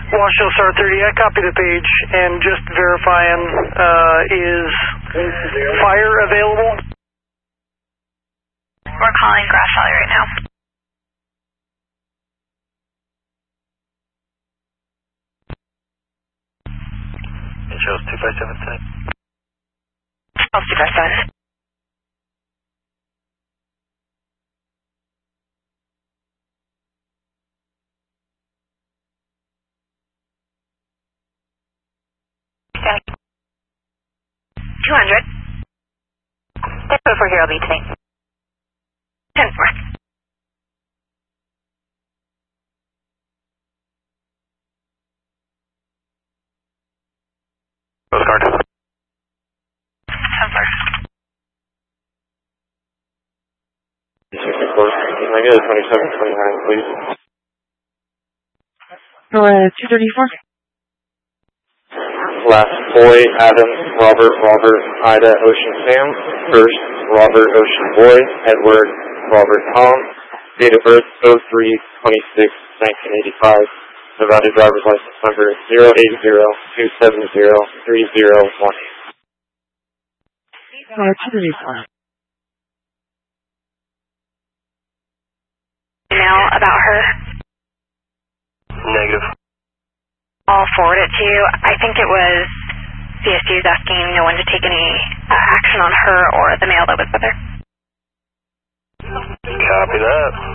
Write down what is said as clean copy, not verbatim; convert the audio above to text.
Washoe Star 30, I copy the page, and just verifying, is fire available? We're calling Grass Valley right now. It shows 257 tonight. Oh, 257. Okay. 200. That's over here, I'll be today. 10-4. Coast Guard. 10-4. Can I get a 2729, please? Go ahead, 234. Last boy, Adam, Robert, Ida, Ocean Sam. First, Robert, Ocean Boy, Edward, Robert Tom. Date of birth, 03/26/1985. Nevada driver's license number 080-270-3018. 234. Email about her. Negative. I'll forward it to you. I think it was CSG's asking no one to take any action on her or the mail that was with her. Copy that.